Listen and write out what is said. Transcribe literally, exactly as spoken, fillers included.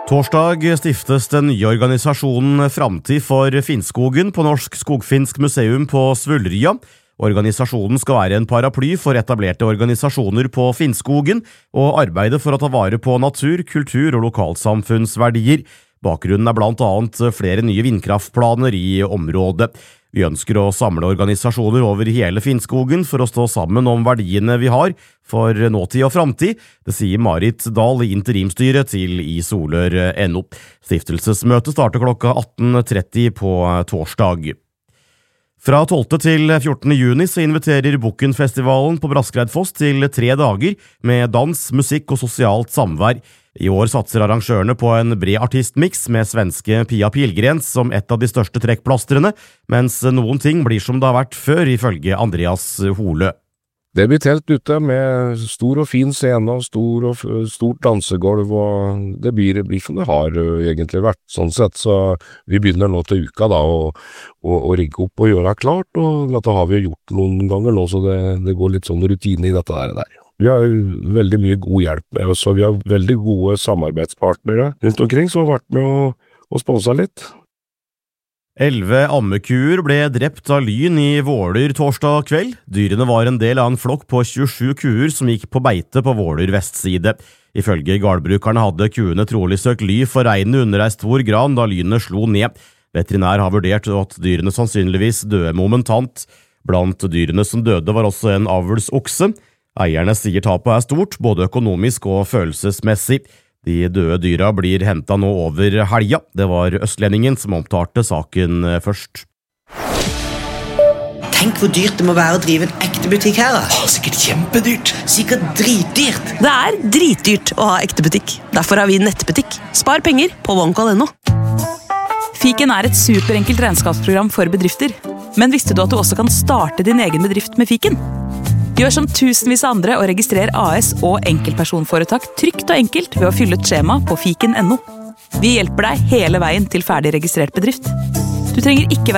Torsdag stiftes den nye organisasjonen Framtid for Finnskogen på Norsk Skogfinsk Museum på Svulrya. Organisasjonen skal være en paraply for etablerte organisasjoner på Finnskogen og arbeide for å ta vare på natur, kultur og lokalsamfunnsverdier. Bakgrunnen er blant annet flere nye vindkraftplaner i området. Vi ønsker å samle organisasjoner over hele Finnskogen for å stå sammen om verdiene vi har for nåtid og framtid. Det sier Marit Dahl i interimstyret til i Solør punktum no. Stiftelsesmøtet starter klokka atten tretti på torsdag. Fra tolvte til fjortende juni så inviterer Bukkenfestivalen på Braskreidfoss til tre dager med dans, musikk og sosialt samvær. I år satser arrangørene på en bred artistmix med svenske Pia Pilgrens som et av de største trekkplastrene, mens noen ting blir som det har vært før, ifølge Andreas Hole. Det blir telt ute med stor og fin scene og stor og stort dansegolv, og det blir, blir som det har egentlig vært sånn sett, så vi begynner nå til uka da å, å, å rigge opp og gjøre klart, og dette har vi gjort noen ganger nå, så det, det går litt sånn rutine i dette der. der. Vi har veldig mye god hjelp med oss, og vi har veldig gode samarbeidspartnere rundt omkring som har vært med å, å sponse litt. Elleve ammekuer ble drept av lyn i Våler torsdag kveld. Dyrene var en del av en flokk på tjuesju kuer som gikk på beite på Våler vestside. Ifølge gårdbrukerne hadde kuene trolig søkt ly for regnet under ei stor gran da lynet slo ned. Veterinær har vurdert at dyrene sannsynligvis døde momentant. Blant dyrene som døde var også en avlsokse. Eierne sier tapet er stort, både økonomisk og følelsesmessig. De døde dyra blir hentet nå over helga. Det var Østlendingen som omtalte saken først. Tenk hvor dyrt det må være å drive en ekte butikk her da. Åh, sikkert kjempedyrt. Sikkert dritdyrt. Det er dritdyrt å ha ekte butikk. Derfor har vi nettbutikk. Spar penger på OneCall punktum no. Fiken er et superenkelt regnskapsprogram for bedrifter. Men visste du at du også kan starte din egen bedrift med Fiken? Gjør som tusenvis av andre og registrer A S og enkeltpersonforetak trygt og enkelt ved å fylle et skjema på fiken punktum no. Vi hjelper deg hele veien til ferdig registrert bedrift. Du trenger ikke være